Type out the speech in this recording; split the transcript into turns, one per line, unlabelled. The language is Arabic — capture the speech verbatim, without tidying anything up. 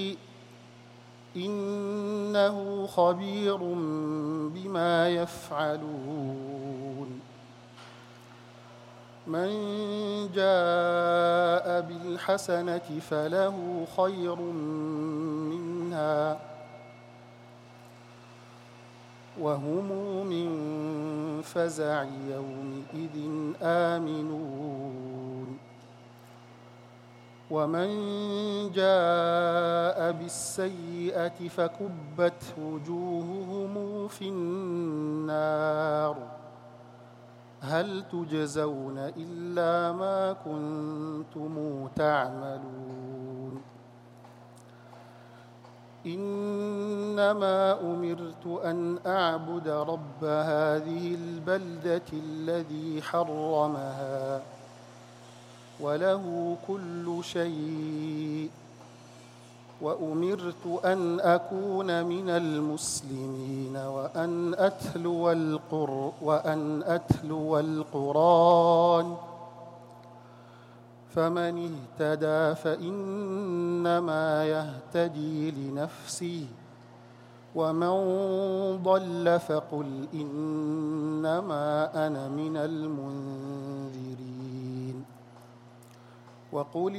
إنه خبير بما يفعلون من جاء بالحسنة فله خير منها وهم من فزع يومئذ آمنون ومن جاء بالسيئة فكبت وجوههم في النار هل تجزون إلا ما كنتم تعملون إنما أمرت أن أعبد رب هذه البلدة الذي حرمها وله كل شيء وأمرت أن أكون من المسلمين وأن أتلو القر وأن أتلو القرآن فمن اهتدى فإنما يهتدي لنفسه ومن ضل فقل إنما أنا من المنذرين وقل